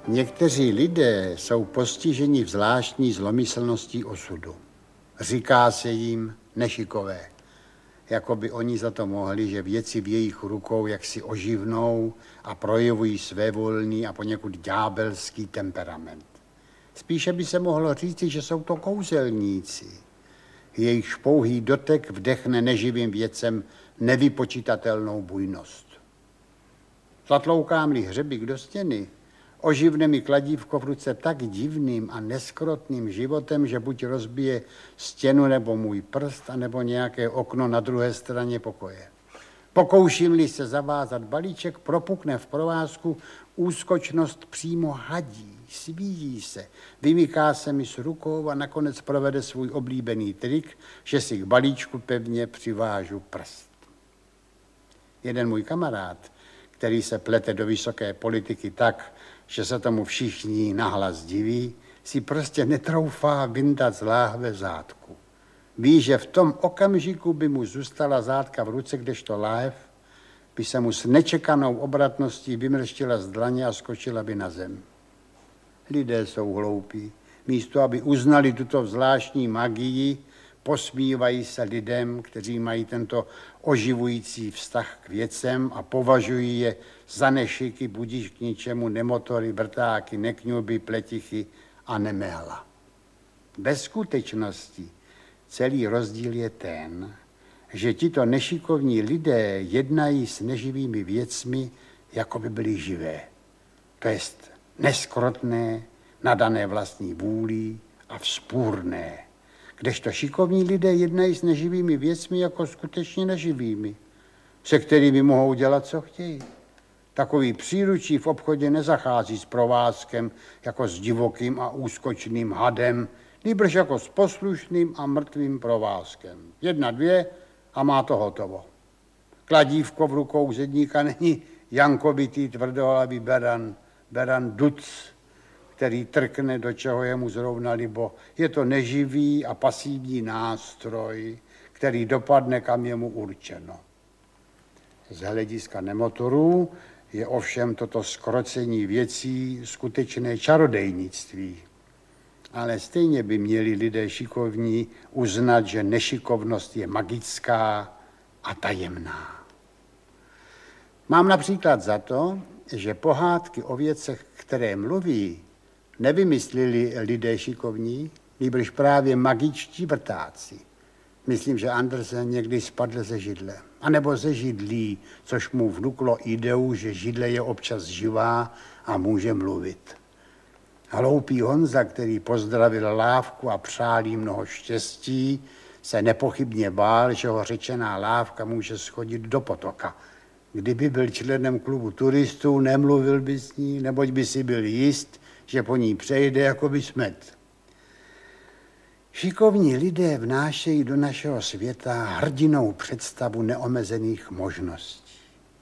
Někteří lidé jsou postiženi zvláštní zlomyslností osudu. Říká se jim nešikové. Jako by oni za to mohli, že věci v jejich rukou jaksi oživnou a projevují svévolný a poněkud ďábelský temperament. Spíše by se mohlo říci, že jsou to kouzelníci. Jejich pouhý dotek vdechne neživým věcem nevypočitatelnou bujnost. Zatloukám-li hřebík do stěny, oživne mi kladívko v ruce tak divným a neskrotným životem, že buď rozbije stěnu nebo můj prst, anebo nějaké okno na druhé straně pokoje. Pokouším-li se zavázat balíček, propukne v provázku úskočnost přímo hadí, svíjí se, vymyká se mi z rukou a nakonec provede svůj oblíbený trik, že si k balíčku pevně přivážu prst. Jeden můj kamarád, který se plete do vysoké politiky tak, že se tomu všichni nahlas diví, si prostě netroufá vyndat z láhve zátku. Ví, že v tom okamžiku by mu zůstala zátka v ruce, kdežto láhev by se mu s nečekanou obratností vymrštila z dlaně a skočila by na zem. Lidé jsou hloupí. Místo, aby uznali tuto zvláštní magii, posmívají se lidem, kteří mají tento oživující vztah k věcem a považují je za nešiky, budíš k ničemu, nemotory, vrtáky, nekňuby, pletichy a nemehla. Ve skutečnosti celý rozdíl je ten, že tito nešikovní lidé jednají s neživými věcmi, jako by byly živé. To jest neskrotné, nadané vlastní vůlí a vzpůrné. Kdežto šikovní lidé jednají s neživými věcmi jako skutečně neživými, se kterými mohou dělat, co chtějí. Takový příručí v obchodě nezachází s provázkem jako s divokým a úskočným hadem, nýbrž jako s poslušným a mrtvým provázkem. 1, 2 a má to hotovo. Kladívko v rukou zedníka není jankovitý tvrdohlavý beran duc, který trkne, do čeho je mu zrovna libo. Je to neživý a pasivní nástroj, který dopadne, kam je mu určeno. Z hlediska nemotorů je ovšem toto zkrocení věcí skutečné čarodejnictví. Ale stejně by měli lidé šikovní uznat, že nešikovnost je magická a tajemná. Mám například za to, že pohádky o věcech, které mluví, nevymysleli lidé šikovní, nýbrž právě magičtí vrtáci. Myslím, že Andersen někdy spadl ze židle. A nebo ze židlí, což mu vnuklo ideu, že židle je občas živá a může mluvit. Hloupý Honza, který pozdravil lávku a přál jí mnoho štěstí, se nepochybně bál, že ho řečená lávka může schodit do potoka. Kdyby byl členem klubu turistů, nemluvil by s ní, neboť by si byl jist, že po ní přejde jako by smet. Šikovní lidé vnášejí do našeho světa hrdinou představu neomezených možností.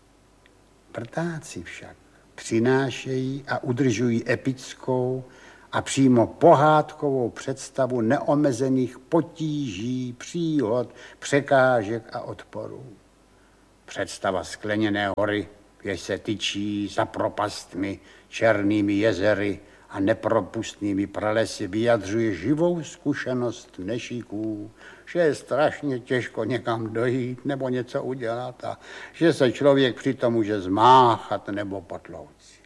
Vrtáci však přinášejí a udržují epickou a přímo pohádkovou představu neomezených potíží, příhod, překážek a odporů. Představa skleněné hory, jež se tyčí za propastmi, černými jezery a nepropustnými pralesy, vyjadřuje živou zkušenost nešiků, že je strašně těžko někam dojít nebo něco udělat a že se člověk přitom může zmáchat nebo potlouci.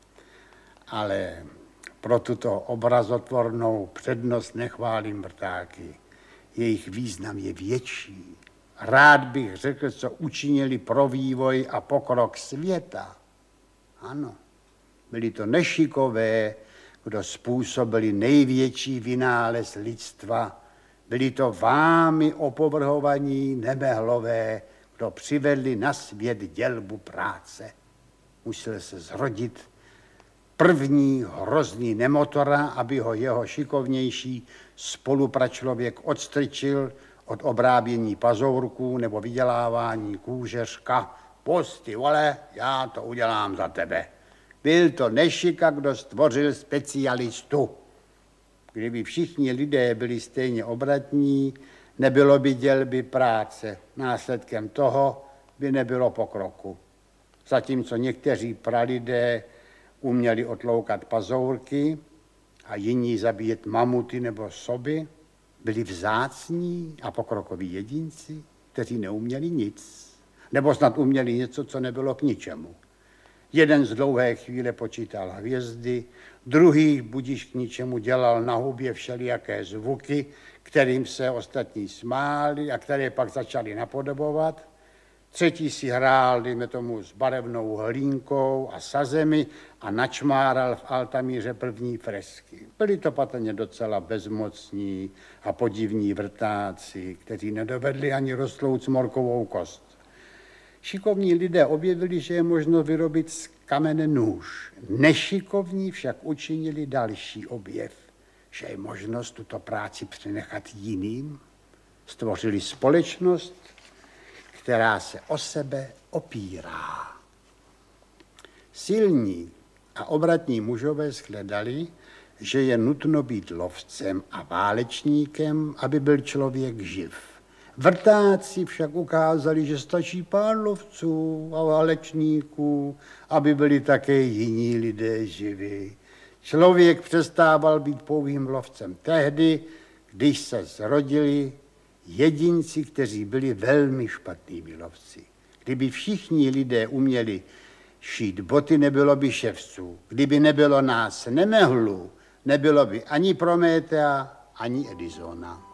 Ale pro tuto obrazotvornou přednost nechválím vrtáky. Jejich význam je větší. Rád bych řekl, co učinili pro vývoj a pokrok světa. Ano, byli to nešikové, kdo způsobili největší vynález lidstva. Byli to vámi opovrhovaní nemehlové, kdo přivedli na svět dělbu práce. Musel se zrodit první hrozný nemotora, aby ho jeho šikovnější spolupračlověk odstrčil od obrábění pazourků nebo vydělávání kůžeřka. Pusť, vole, já to udělám za tebe. Byl to nešika, kdo stvořil specialistu. Kdyby všichni lidé byli stejně obratní, nebylo by dělby práce. Následkem toho by nebylo pokroku. Zatímco někteří pralidé uměli otloukat pazourky a jiní zabíjet mamuty nebo soby, byli vzácní a pokrokoví jedinci, kteří neuměli nic, nebo snad uměli něco, co nebylo k ničemu. Jeden z dlouhé chvíle počítal hvězdy, druhý budiž k ničemu dělal na hubě všelijaké zvuky, kterým se ostatní smáli a které pak začali napodobovat. Třetí si hrál, dejme tomu, s barevnou hlínkou a sazemi a načmáral v Altamíře první fresky. Byli to patrně docela bezmocní a podivní vrtáci, kteří nedovedli ani roztlouct morkovou kost. Šikovní lidé objevili, že je možno vyrobit z kamene nůž. Nešikovní však učinili další objev, že je možnost tuto práci přenechat jiným. Stvořili společnost, která se o sebe opírá. Silní a obratní mužové shledali, že je nutno být lovcem a válečníkem, aby byl člověk živ. Vrtáci však ukázali, že stačí pár lovců a válečníků, aby byli také jiní lidé živí. Člověk přestával být pouhým lovcem tehdy, když se zrodili jedinci, kteří byli velmi špatnými lovci. Kdyby všichni lidé uměli šít boty, nebylo by ševců. Kdyby nebylo nás nemehlů, nebylo by ani Prométea, ani Edisona.